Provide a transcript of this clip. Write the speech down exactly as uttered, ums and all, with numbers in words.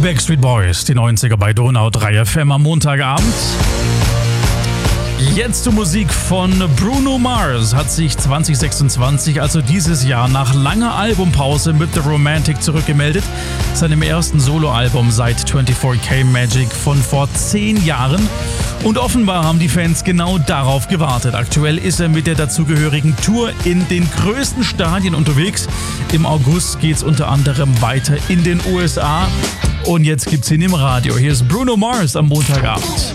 Backstreet Boys, die neunziger bei Donau drei F M am Montagabend. Jetzt zur Musik von Bruno Mars. Hat sich zwanzig sechsundzwanzig, also dieses Jahr, nach langer Albumpause mit The Romantic zurückgemeldet. Seinem ersten Soloalbum seit vierundzwanzig K Magic von vor zehn Jahren. Und offenbar haben die Fans genau darauf gewartet. Aktuell ist er mit der dazugehörigen Tour in den größten Stadien unterwegs. Im August geht's unter anderem weiter in den U S A. Und jetzt gibt's ihn im Radio. Hier ist Bruno Mars am Montagabend.